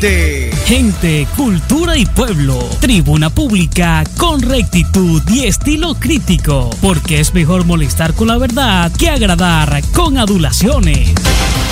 de Gente, Cultura y Pueblo. Tribuna pública con rectitud y estilo crítico, porque es mejor molestar con la verdad que agradar con adulaciones.